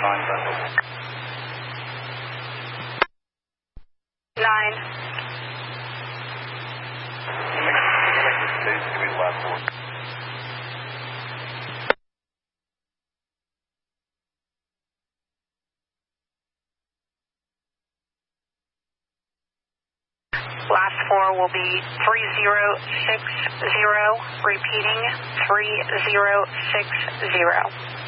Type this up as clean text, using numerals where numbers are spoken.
9. Last 4 will be 3060, repeating 3060.